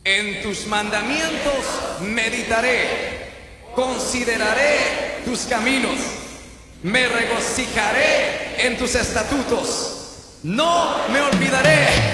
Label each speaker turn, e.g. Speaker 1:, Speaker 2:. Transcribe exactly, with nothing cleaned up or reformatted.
Speaker 1: En tus mandamientos meditaré, consideraré tus caminos, me regocijaré en tus estatutos, no me olvidaré